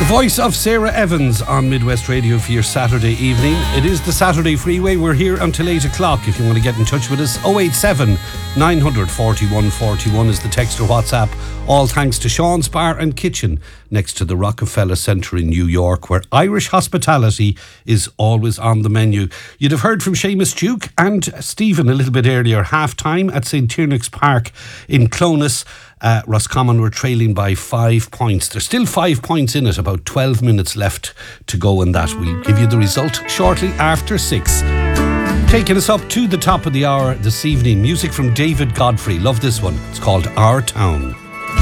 The voice of Sarah Evans on Midwest Radio for your Saturday evening. It is the Saturday Freeway. We're here until 8 o'clock. If you want to get in touch with us, 087 941 41 is the text or WhatsApp. All thanks to Sean's Bar and Kitchen next to the Rockefeller Centre in New York, where Irish hospitality is always on the menu. You'd have heard from Seamus Duke and Stephen a little bit earlier, half-time at St. Tiernack's Park in Clonus. Roscommon were trailing by 5 points. There's still 5 points in it, about 12 minutes left to go in that. We'll give you the result shortly after 6. Taking us up to the top of the hour this evening, music from David Godfrey. Love this one. It's called Our Town.